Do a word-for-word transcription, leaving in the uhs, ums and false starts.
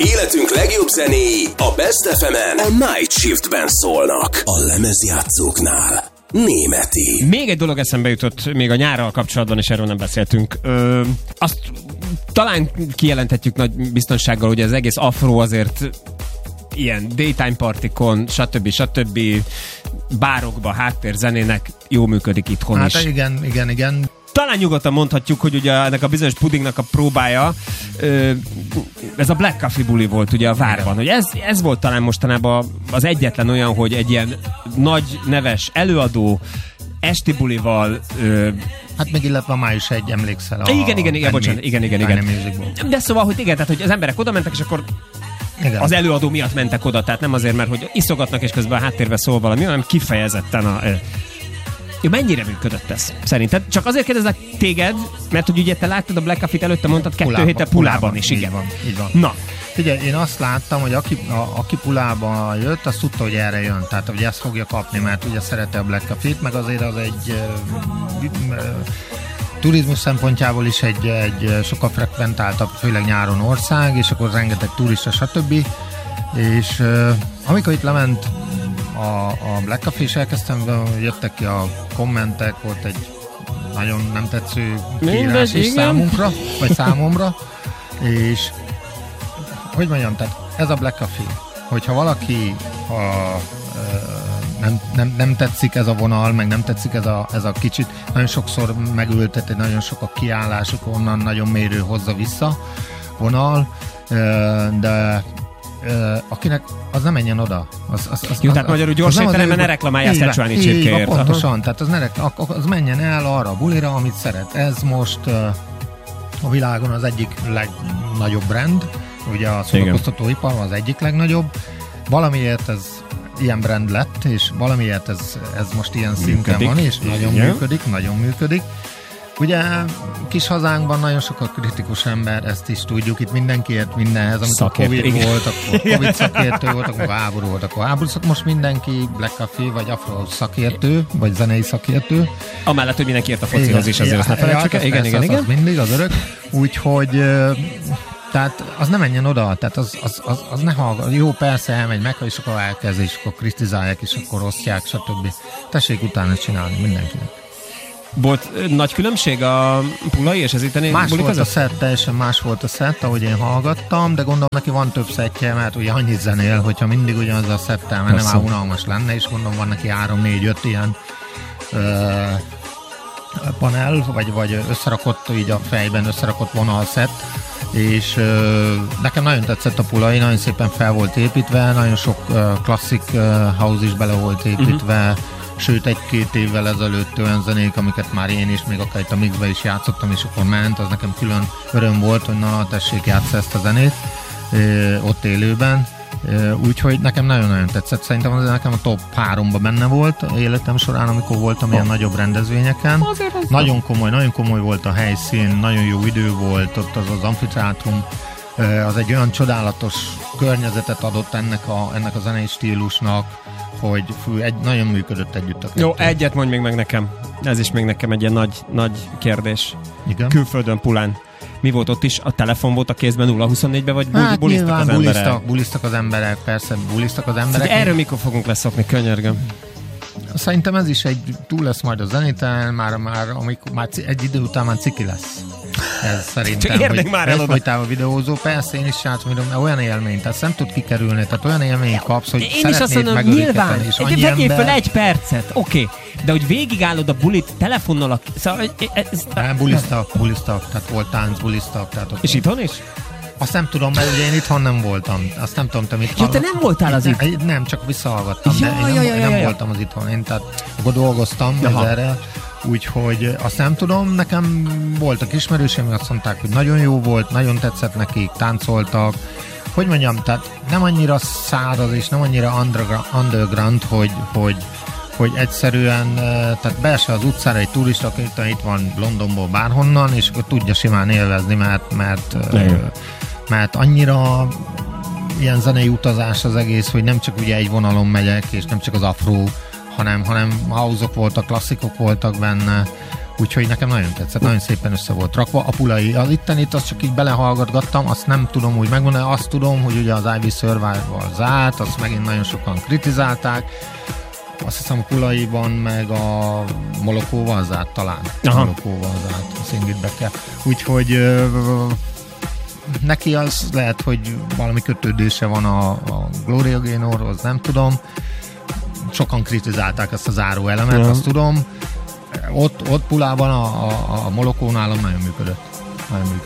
Életünk legjobb zenéi a Best ef emen a Night Shiftben szólnak. A lemezjátszóknál Németi. Még egy dolog eszembe jutott, még a nyárral kapcsolatban, és erről nem beszéltünk. Ö, azt talán kijelenthetjük nagy biztonsággal, hogy az egész afro azért ilyen daytime partikon, stb. stb. Bárokba, háttérzenének jó működik itthon hát is. Hát igen, igen, igen. Talán nyugodtan mondhatjuk, hogy ugye ennek a bizonyos pudingnak a próbája, ez a Black Coffee buli volt ugye a Várban. Hogy ez, ez volt talán mostanában az egyetlen olyan, hogy egy ilyen nagy neves előadó esti bulival... Ö... Hát még illetve már is egy emlékszel a... Igen, igen, igen, bocsánat, igen, igen, igen. De szóval, hogy igen, tehát hogy az emberek oda mentek, és akkor igen. Az előadó miatt mentek oda, tehát nem azért, mert hogy iszogatnak, és közben a háttérben szól valami, hanem kifejezetten a... Jó, mennyire működött ez? Szerinted? Csak azért kérdezlek téged, mert hogy ugye te láttad a Black Coffee-t előtte, mondtad kettő Pulába, héttel Pulában, Pulában is, igen. Így van, így van. Na. Figyelj, én azt láttam, hogy aki, a, aki Pulába jött, azt tudta, hogy erre jön. Tehát ugye ezt fogja kapni, mert ugye szereti a Black Coffee-t, meg azért az egy uh, uh, turizmus szempontjából is egy, egy sokkal frekventáltabb, főleg nyáron ország, és akkor rengeteg turista, stb. És uh, amikor itt lement a, a Black Coffee, és elkezdtem, jöttek ki a kommentek, volt egy nagyon nem tetsző kiírás is számunkra, vagy számomra, és hogy mondjam, tehát ez a Black Coffee, hogyha valaki a, nem, nem, nem tetszik ez a vonal, meg nem tetszik ez a, ez a kicsit, nagyon sokszor megültet, nagyon sok a kiállások, onnan nagyon mérő hozza-vissza vonal, de Uh, akinek az nem menjen oda. Az, az, az, Jó, tehát az, magyarul gyors étteremben ne reklamálja a Szecsuáni csirkéért. Pontosan, tehát az, ne rekl- az menjen el arra a bulira, amit szeret. Ez most uh, a világon az egyik legnagyobb brand, ugye a szórakoztatóipar az egyik legnagyobb. Valamiért ez ilyen brand lett, és valamiért ez, ez most ilyen működik. Szinten van, és nagyon igen. működik, nagyon működik. Ugye kis hazánkban nagyon sok a kritikus ember, ezt is tudjuk, itt mindenkiért mindenhez, amikor Covid igen. volt, akkor Covid szakértő volt, akkor háború volt, akkor háború szak, most mindenki Black Coffee, vagy afro szakértő, vagy zenei szakértő. Amellett, hogy mindenki ért a focihoz is, azért azt ne felejtsük el. Igen, igen, igen. Az mindig, az örök. Úgyhogy tehát az nem menjen oda, tehát az, az, az, az ne hallgat. Jó, persze elmegy meg, és akkor elkezd, és akkor kritizálják, és akkor osztják, stb. Tessék utána csinálni mindenkinek. Volt nagy különbség a pulai és az itteni más bulik volt között? A szett, teljesen más volt a szett, ahogy én hallgattam, de gondolom neki van több szettje, mert ugye annyit zenél, hogyha mindig ugyanaz a szettel, mert nem már unalmas lenne, és gondolom van neki három, négy, öt ilyen ö, panel, vagy, vagy összerakott így a fejben, összerakott vonal szett, és ö, nekem nagyon tetszett a pulai, nagyon szépen fel volt építve, nagyon sok ö, klasszik ö, house is bele volt építve, uh-huh. Sőt, egy-két évvel ezelőtt olyan zenék, amiket már én is, még akár itt a mixbe is játszottam, és akkor ment, az nekem külön öröm volt, hogy na, tessék, játssza ezt a zenét ö, ott élőben. Ö, úgyhogy nekem nagyon-nagyon tetszett. Szerintem az nekem a top háromba benne volt életem során, amikor voltam oh. ilyen nagyobb rendezvényeken. Nagyon komoly, nagyon komoly volt a helyszín, nagyon jó idő volt, ott az az amfiteátrum, az egy olyan csodálatos környezetet adott ennek a, ennek a zenei stílusnak, hogy fú, egy, nagyon működött együtt a kettő. Jó, egyet mondj még meg nekem. Ez is még nekem egy ilyen nagy, nagy kérdés. Igen? Külföldön, Pulán. Mi volt ott is? A telefon volt a kézben nulla huszonnégyben, vagy hát buliztak az emberek? Buliztak, buliztak az emberek, persze, buliztak az emberek. Szóval erről mikor fogunk leszokni, könyörgöm? Szerintem ez is egy túl lesz majd a zenéten, már, már, amikor, már egy idő után már ciki lesz. Ez szerintem, hogy már el egyfolytában videózó, persze én is csináltam, mert olyan élmény, tehát nem tud kikerülni, tehát olyan élményt kapsz, hogy én szeretnéd megöríteni, és annyi vegyél ember... fel egy percet, oké, okay. De hogy végigállod a bulit telefonnal, a... Szóval, ez... Nem, bulisztak, bulisztak, tehát volt tánc, bulisztak. Tehát ott és itthon is? Azt nem tudom, mert ugye én itthon nem voltam. Azt nem tudom, te mit ja, te nem voltál az itt? Nem, csak visszahallgattam, ja, de én nem, ja, ja, ja, nem ja. voltam az itthon. Én tehát akkor dolgoztam ezerrel, úgyhogy azt nem tudom. Nekem voltak ismerőseim, azt mondták, hogy nagyon jó volt, nagyon tetszett nekik, táncoltak. Hogy mondjam, tehát nem annyira száraz és nem annyira underground, hogy, hogy hogy egyszerűen, tehát beesse az utcára egy turista, aki itt van Londonból bárhonnan, és akkor tudja simán élvezni, mert, mert, mert annyira ilyen zenei utazás az egész, hogy nem csak ugye egy vonalon megyek, és nem csak az afro, hanem, hanem house-ok voltak, klasszikok voltak benne, Úgyhogy nekem nagyon tetszett, nagyon szépen össze volt rakva. A Pulai, az ittenit azt csak így belehallgatgattam, azt nem tudom úgy megmondani, azt tudom, hogy ugye az Ivy Survival zárt, azt megint nagyon sokan kritizálták, azt hiszem a Pulaiban meg a Molokóval zárt talán. Aha. Molokóval zárt, a Szingidbeke. Úgyhogy neki az lehet, hogy valami kötődése van a, a Gloria Gaynorhoz, nem tudom. Sokan kritizálták ezt a záró elemet, ja. Azt tudom. Ott, ott Pulában a, a, a Molokónál nagyon működött. Nagyon működött.